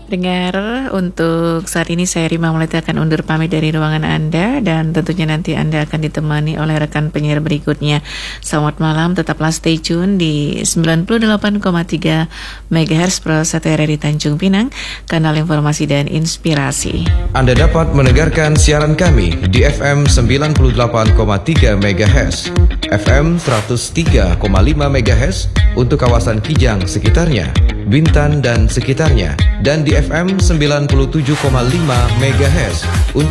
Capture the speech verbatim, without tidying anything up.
Dengar, untuk saat ini saya Rima Melati akan undur pamit dari ruangan Anda dan tentunya nanti Anda akan ditemani oleh rekan penyiar berikutnya. Selamat malam, tetaplah stay tune di sembilan puluh delapan koma tiga megahertz Pro satu R R I Tanjung Pinang, kanal informasi dan inspirasi. Anda dapat mendengarkan siaran kami di F M sembilan puluh delapan koma tiga megahertz, F M seratus tiga koma lima megahertz untuk kawasan Kijang sekitarnya, Bintan dan sekitarnya, dan di F M sembilan puluh tujuh koma lima megahertz untuk